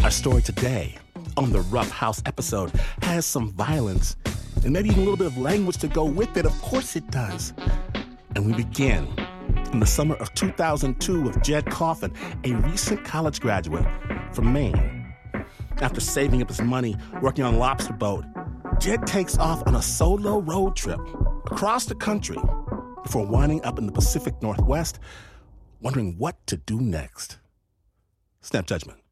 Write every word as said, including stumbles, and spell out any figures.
Our story today on the Rough House episode has some violence and maybe even a little bit of language to go with it. Of course it does. And we begin in the summer of two thousand two with Jed Coffin, a recent college graduate from Maine. After saving up his money working on Lobster Boat, Jed takes off on a solo road trip across the country before winding up in the Pacific Northwest, wondering what to do next. Snap judgment.